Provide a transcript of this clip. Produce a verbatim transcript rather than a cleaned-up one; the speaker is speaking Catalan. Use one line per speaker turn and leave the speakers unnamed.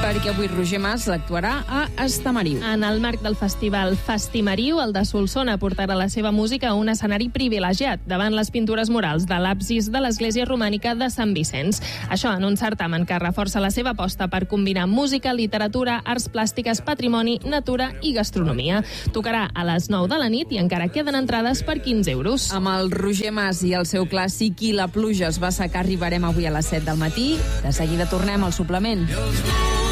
Perquè avui Roger Mas actuarà a Estamariu.
En el marc del festival Festimariu, el de Solsona portarà la seva música a un escenari privilegiat davant les pintures murals de l'absis de l'església romànica de Sant Vicenç. Això en un certamen que reforça la seva aposta per combinar música, literatura, arts plàstiques, patrimoni, natura i gastronomia. Tocarà a les nou de la nit i encara queden entrades per quinze euros.
Amb el Roger Mas i el seu clàssic I la pluja es va assecar arribarem avui a les set del matí. De seguida tornem al suplement.